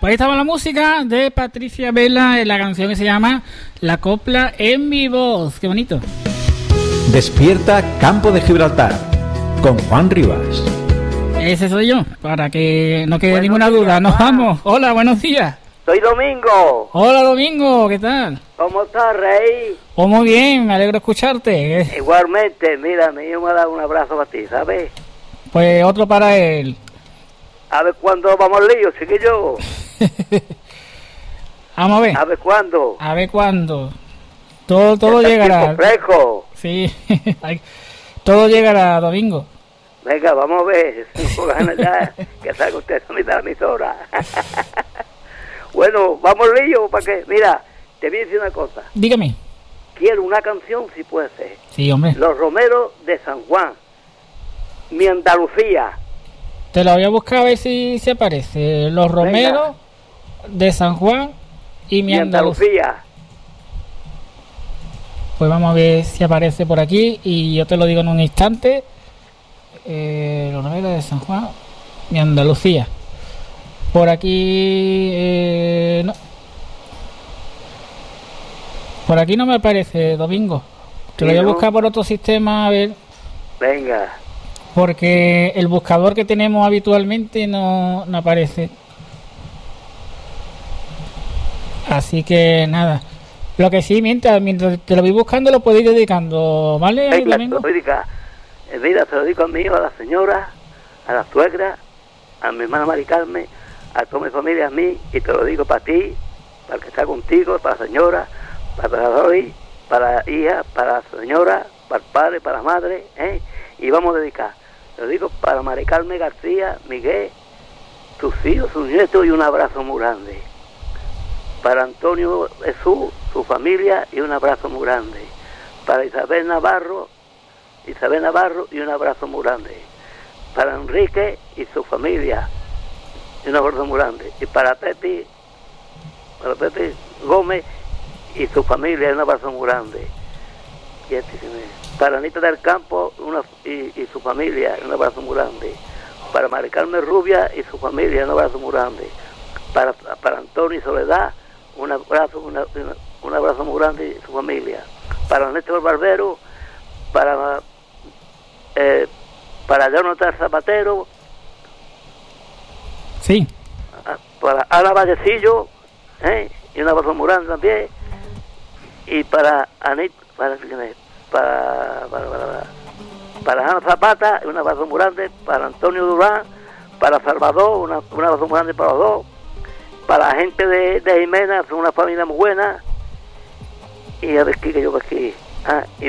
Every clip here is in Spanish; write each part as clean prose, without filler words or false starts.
pues ahí estaba la música de Patricia Vela en la canción que se llama La copla en mi voz. Qué bonito. Despierta Campo de Gibraltar con Juan Rivas. Ese soy yo, para que no quede ninguna duda. Nos vamos. Hola, buenos días. Soy Domingo. Hola, Domingo, ¿qué tal? ¿Cómo estás, Rey? Oh, muy bien, me alegro escucharte. Igualmente, mira, mi hijo me ha dado un abrazo para ti, ¿sabes? Pues otro para él. A ver cuándo vamos al lío, chiquillo. Vamos a ver. A ver cuándo. A ver cuándo. Todo llegará. Fresco. Sí, todo llegará, Domingo. Venga, vamos a ver. Tengo ganas ya que salga usted a mitad de la emisora. Bueno, vamos al lío para que... Mira, te voy a decir una cosa. Dígame. Quiero una canción, si puede ser. Sí, hombre. Los Romeros de San Juan. Mi Andalucía. Te la voy a buscar a ver si se aparece. Los Romeros de San Juan y mi Andalucía. Pues vamos a ver si aparece por aquí y yo te lo digo en un instante. Los Romeros de San Juan, mi Andalucía. Por aquí no. Por aquí no me aparece, Domingo. Te lo voy a buscar por otro sistema a ver. Venga. Porque el buscador que tenemos habitualmente no aparece. Así que nada. Lo que sí, mientras te lo voy buscando, lo puedes ir dedicando, ¿vale? Venga, mira, te lo digo a mi hijo, a la señora, a la suegra, a mi hermana Mari Carmen, a toda mi familia, a mí, y te lo digo para ti, para el que está contigo, para la señora, para la Dory, para la hija, para la señora, para el padre, para la madre, y vamos a dedicar. Te lo digo para Mari Carmen García, Miguel, sus hijos, sus nietos, y un abrazo muy grande. Para Antonio Jesús, su familia, y un abrazo muy grande. Para Isabel Navarro, y un abrazo muy grande. Para Enrique y su familia, y un abrazo muy grande. Y para Pepe Gómez y su familia, y un abrazo muy grande. Para Anita del Campo y su familia, y un abrazo muy grande. Para Mari Carmen Rubia y su familia, un abrazo muy grande. Para Antonio y Soledad, un abrazo muy grande y su familia. Para Néstor Barbero, para Jonathan Zapatero, sí, para Ana Vallecillo, y un abrazo muy grande también, y para Anit, para Ana Zapata, un abrazo muy grande, para Antonio Durán, para Salvador, un abrazo muy grande para los dos, para la gente de Jimena, son una familia muy buena, y a ver qué que yo aquí, y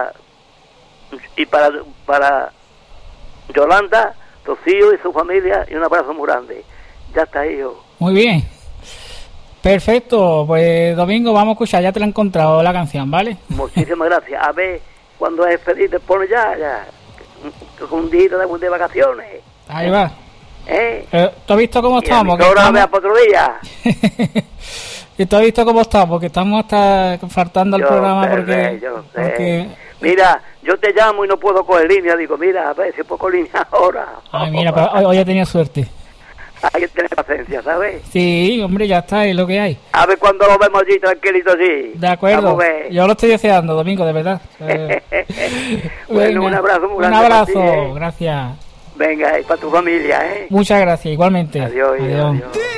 para Yolanda, Rocío y su familia, y un abrazo muy grande. Ya está, hijo. Muy bien. Perfecto, pues Domingo, vamos a escuchar, ya te la he encontrado la canción, ¿vale? Muchísimas gracias. A ver, cuando es feliz te pone ya, un día de vacaciones. Ahí va. ¿Tú has visto cómo estamos? Ahora me otro día. ¿Y tú has visto cómo estamos? Porque estamos hasta faltando al programa porque... Mira, yo te llamo y no puedo coger línea. Digo, mira, a ver si puedo coger línea ahora. Ay, mira, pero hoy he tenido suerte. Hay que tener paciencia, ¿sabes? Sí, hombre, ya está, es lo que hay. A ver cuando lo vemos allí tranquilito allí. De acuerdo. Yo lo estoy deseando, Domingo, de verdad. Bueno, un abrazo muy grande. Un abrazo, gracias. Venga, y para tu familia, Muchas gracias, igualmente. Adiós.